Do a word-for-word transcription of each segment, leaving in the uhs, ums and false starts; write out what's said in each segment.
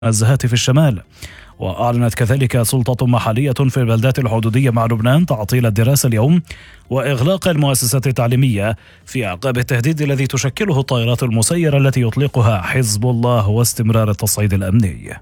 الزهات في الشمال. وأعلنت كذلك سلطة محلية في البلدات الحدودية مع لبنان تعطيل الدراسة اليوم وإغلاق المؤسسات التعليمية في أعقاب التهديد الذي تشكله الطائرات المسيرة التي يطلقها حزب الله واستمرار التصعيد الأمني.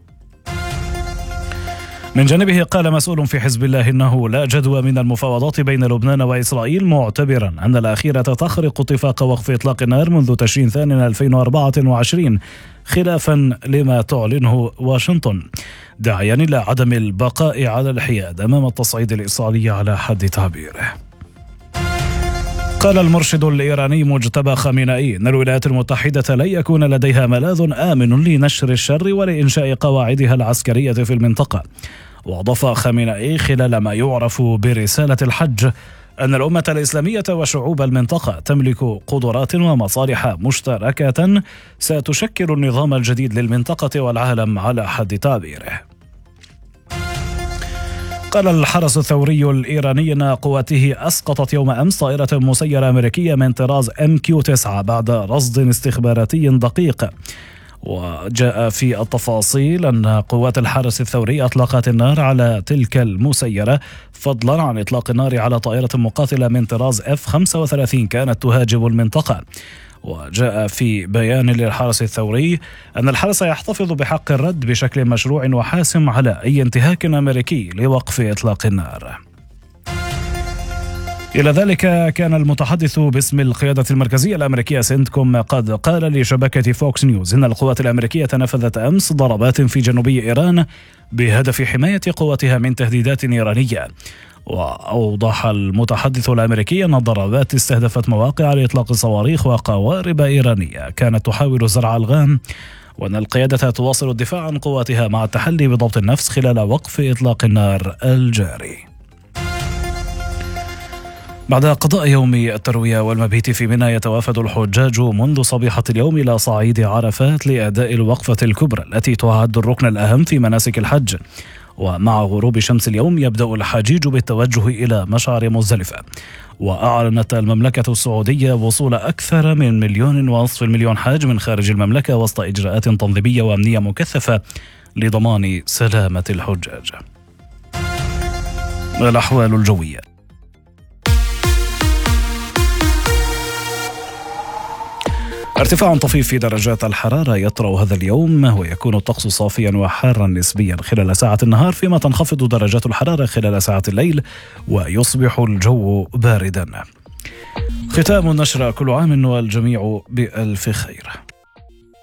من جانبه قال مسؤول في حزب الله إنه لا جدوى من المفاوضات بين لبنان وإسرائيل، معتبرا أن الأخيرة تخرق اتفاق وقف إطلاق النار منذ تشرين ثاني ألفين وأربعة وعشرين خلافا لما تعلنه واشنطن، داعيا إلى عدم البقاء على الحياد أمام التصعيد الإسرائيلي على حد تعبيره. قال المرشد الإيراني مجتبى خامنئي إن الولايات المتحدة لن يكون لديها ملاذ آمن لنشر الشر ولإنشاء قواعدها العسكرية في المنطقة. وأضاف خامنئي خلال ما يعرف برسالة الحج أن الأمة الإسلامية وشعوب المنطقة تملك قدرات ومصالح مشتركة ستشكل النظام الجديد للمنطقة والعالم على حد تعبيره. قال الحرس الثوري الإيراني أن قواته أسقطت يوم أمس طائرة مسيرة أمريكية من طراز إم كيو تسعة بعد رصد استخباراتي دقيق. وجاء في التفاصيل أن قوات الحرس الثوري أطلقت النار على تلك المسيرة فضلا عن إطلاق النار على طائرة مقاتلة من طراز إف خمسة وثلاثين كانت تهاجم المنطقة. وجاء في بيان للحرس الثوري أن الحرس يحتفظ بحق الرد بشكل مشروع وحاسم على أي انتهاك أمريكي لوقف إطلاق النار. إلى ذلك كان المتحدث باسم القيادة المركزية الأمريكية سنتكوم قد قال لشبكة فوكس نيوز إن القوات الأمريكية نفذت أمس ضربات في جنوبي إيران بهدف حماية قواتها من تهديدات إيرانية. وأوضح المتحدث الأمريكي أن الضربات استهدفت مواقع لإطلاق صواريخ وقوارب إيرانية كانت تحاول زرع ألغام، وأن القيادة تواصل الدفاع عن قواتها مع التحلي بضبط النفس خلال وقف إطلاق النار الجاري. بعد قضاء يوم التروية والمبيت في منى يتوافد الحجاج منذ صبيحة اليوم إلى صعيد عرفات لأداء الوقفة الكبرى التي تعد الركن الأهم في مناسك الحج. ومع غروب شمس اليوم يبدأ الحجيج بالتوجه إلى مشعر مزدلفة. وأعلنت المملكة السعودية وصول أكثر من مليون ونصف المليون حاج من خارج المملكة وسط إجراءات تنظيمية وأمنية مكثفة لضمان سلامة الحجاج. الأحوال الجوية. ارتفاع طفيف في درجات الحرارة يطرأ هذا اليوم، ويكون الطقس صافيا وحارا نسبيا خلال ساعة النهار، فيما تنخفض درجات الحرارة خلال ساعة الليل ويصبح الجو باردا. ختام النشرة، كل عام والجميع بألف خير.